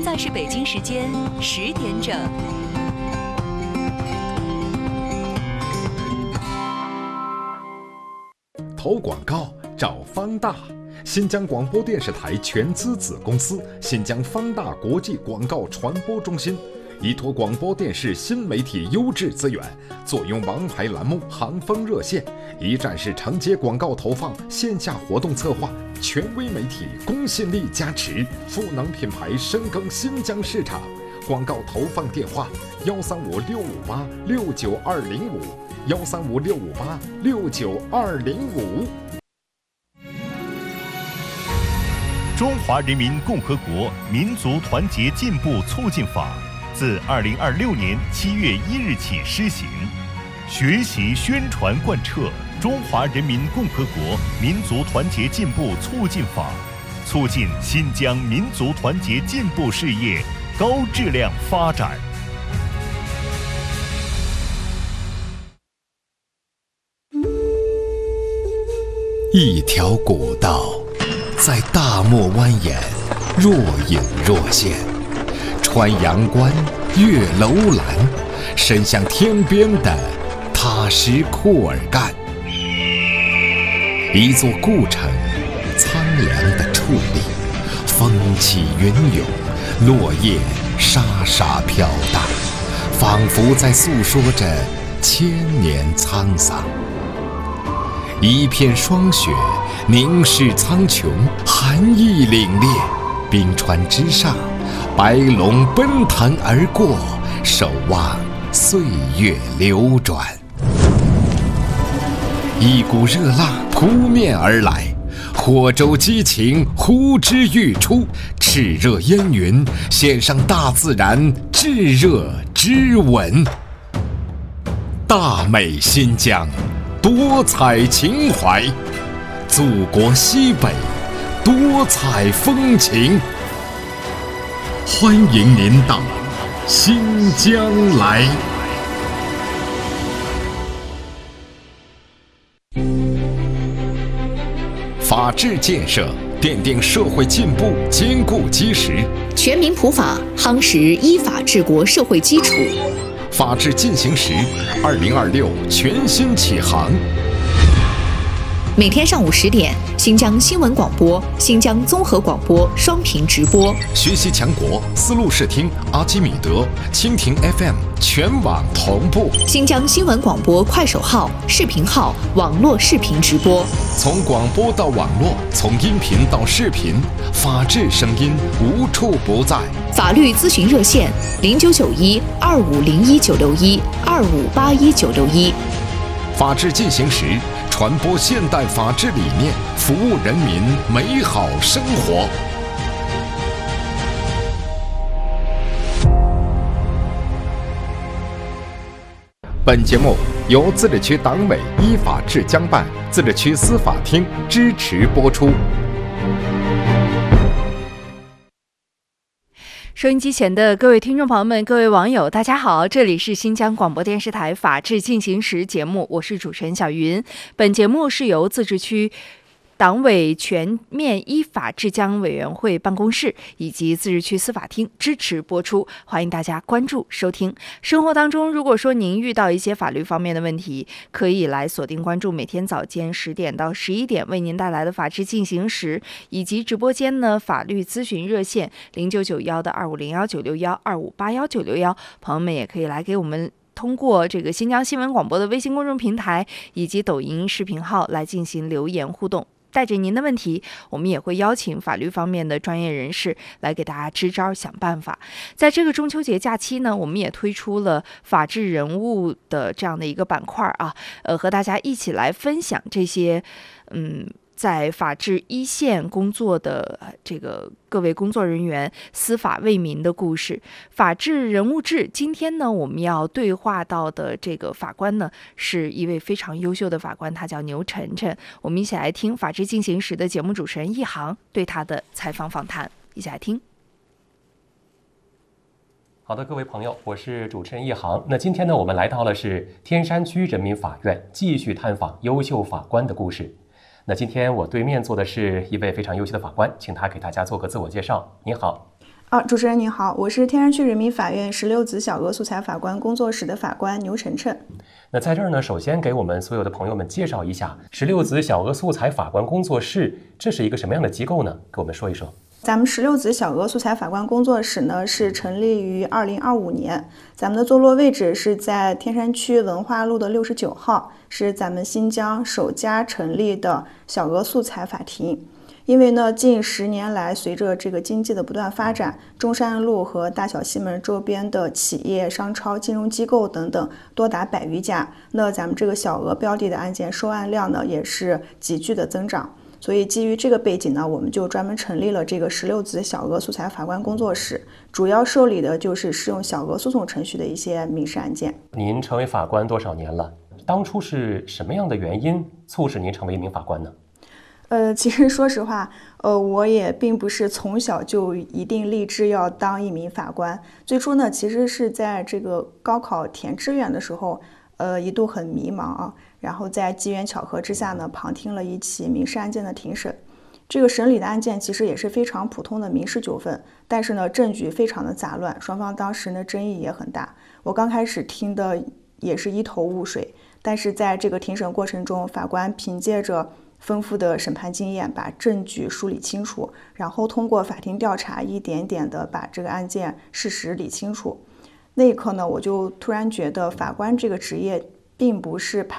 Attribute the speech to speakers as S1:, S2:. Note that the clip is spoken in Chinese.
S1: 在是北京时间10点整。
S2: 投广告找方大，新疆广播电视台全资子公司新疆方大国际广告传播中心，依托广播电视新媒体优质资源，坐拥王牌栏目行风热线，一站式承接广告投放、线下活动策划，权威媒体公信力加持，赋能品牌深耕新疆市场。广告投放电话：135-658-69205，135-658-69205。
S3: 中华人民共和国民族团结进步促进法自2026年7月1日起施行，学习宣传贯彻中华人民共和国民族团结进步促进法，促进新疆民族团结进步事业高质量发展。
S4: 一条古道在大漠蜿蜒，若隐若现，穿阳关，越楼兰，伸向天边的塔什库尔干。一座故城，苍凉的矗立，风起云涌，落叶沙沙飘荡，仿佛在诉说着千年沧桑。一片霜雪凝视苍穹，寒意凛冽，冰川之上，白龙奔腾而过，守望岁月流转。一股热浪扑面而来，火洲激情呼之欲出，炽热烟云献上大自然炙热之吻。大美新疆，多彩情怀，祖国西北，多彩风情。欢迎您到新疆来。法治建设奠定社会进步坚固基石，
S5: 全民普法夯实依法治国社会基础。
S2: 法治进行时，2026全新启航。
S5: 每天上午10点，新疆新闻广播、新疆综合广播双频直播。
S2: 学习强国，丝路视听、阿基米德、蜻蜓 FM 全网同步。
S5: 新疆新闻广播快手号、视频号网络视频直播。
S2: 从广播到网络，从音频到视频，法治声音无处不在。
S5: 法律咨询热线：0991-2501-961、2581-961。
S2: 法治进行时，传播现代法治理念，服务人民美好生活。本节目由自治区党委依法治疆办、自治区司法厅支持播出。
S6: 收音机前的各位听众朋友们、各位网友，大家好，这里是新疆广播电视台法治进行时节目，我是主持人小云。本节目是由自治区党委全面依法治疆委员会办公室以及自治区司法厅支持播出，欢迎大家关注收听。生活当中，如果说您遇到一些法律方面的问题，可以来锁定关注每天早间10点到11点为您带来的法治进行时，以及直播间呢法律咨询热线0991-2501-961、2581-961，朋友们也可以来给我们通过这个新疆新闻广播的微信公众平台以及抖音视频号来进行留言互动。带着您的问题，我们也会邀请法律方面的专业人士来给大家支招想办法。在这个中秋节假期呢，我们也推出了法治人物的这样的一个板块啊，和大家一起来分享这些在法治一线工作的这个各位工作人员司法为民的故事。法治人物志，今天呢我们要对话到的这个法官呢是一位非常优秀的法官，他叫牛晨晨。我们一起来听法治进行时的节目主持人一航对他的采访访谈，一起来听。
S7: 好的，各位朋友，我是主持人一航。那今天呢，我们来到了是天山区人民法院，继续探访优秀法官的故事。那今天我对面坐的是一位非常优秀的法官，请他给大家做个自我介绍。您好。
S8: 主持人您好，我是天山区人民法院16子小额素材法官工作室的法官牛晨晨。
S7: 那在这儿呢，首先给我们所有的朋友们介绍一下16子小额素材法官工作室，这是一个什么样的机构呢？给我们说一说。
S8: 咱们16子小额素材法官工作室呢是成立于2025年，咱们的坐落位置是在天山区文化路的69号，是咱们新疆首家成立的小额素材法庭。因为呢，近10年来，随着这个经济的不断发展，中山路和大小西门周边的企业、商超、金融机构等等多达100余家。那咱们这个小额标的的案件收案量呢，也是急剧的增长。所以基于这个背景呢，我们就专门成立了这个16子小额素材法官工作室，主要受理的就是适用小额诉讼程序的一些民事案件。
S7: 您成为法官多少年了？当初是什么样的原因促使您成为一名法官呢？
S8: 其实说实话，我也并不是从小就一定立志要当一名法官。最初呢，其实是在这个高考填志愿的时候，一度很迷茫啊。然后在机缘巧合之下呢，旁听了一起民事案件的庭审。这个审理的案件其实也是非常普通的民事纠纷，但是呢，证据非常的杂乱，双方当时呢争议也很大。我刚开始听的也是一头雾水，但是在这个庭审过程中，法官凭借着丰富的审判经验，把证据梳理清楚，然后通过法庭调查，一点点的把这个案件事实理清楚。那一刻呢，我就突然觉得法官这个职业并不是